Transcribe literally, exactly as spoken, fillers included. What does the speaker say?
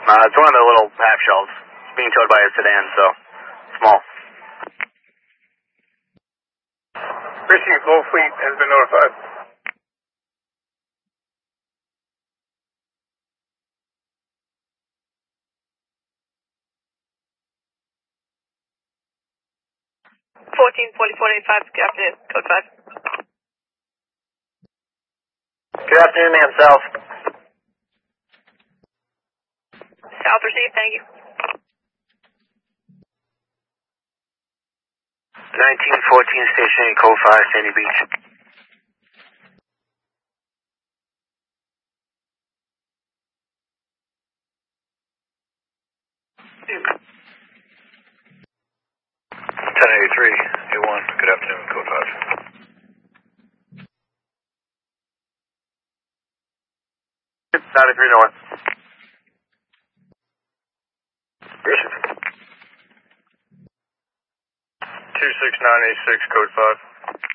Uh, it's one of the little half shells. It's being towed by a sedan, so small. Received, low fleet has been notified. fourteen forty-four eighty-five, good afternoon, code five. Good afternoon, ma'am, South. South received, thank you. nineteen fourteen station eight, code five, Sandy Beach. ten eighty-three, A one, good afternoon, code five. ninety-three north. two six nine eight six, code five.